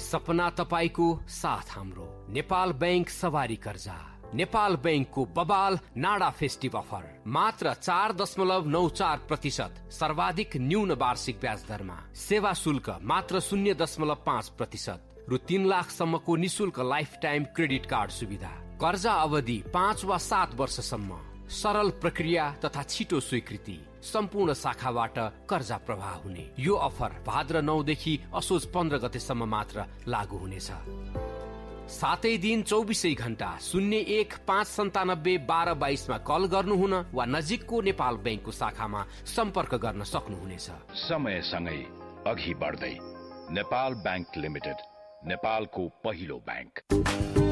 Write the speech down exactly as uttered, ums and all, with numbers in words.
सपना तपाईको साथ हाम्रो। नेपाल बैंक सवारी कर्जा। नेपाल बैंकको बबाल नाडा फेस्टिभ अफर मात्र चार दशमलव नौ चार प्रतिशत सर्वाधिक न्यून वार्षिक ब्याज दरमा। सेवा शुल्क मात्र शून्य दशमलव पाँच प्रतिशत रु तीन लाखसम्मको निशुल्क लाइफ टाइम क्रेडिट कार्ड सुविधा। कर्जा अवधि पाँच वा सात वर्षसम्म। सरल प्रक्रिया तथा छिटो स्वीकृति। सम्पूर्ण शाखाबाट कर्जा प्रवाह हुने यो अफर भाद्र नौ देखि असोज पन्ध्र गतेसम्म मात्र लागू हुनेछ। सातै दिन चौबिसै घण्टा शून्य एक पाँच सन्तानब्बे बाह्र बाइसमा कल गर्नुहुन वा नजिकको नेपाल बैंकको शाखामा सम्पर्क गर्न सक्नुहुनेछ। समयसँगै अघि बढ्दै नेपाल बैंक लिमिटेड, नेपालको पहिलो बैंक।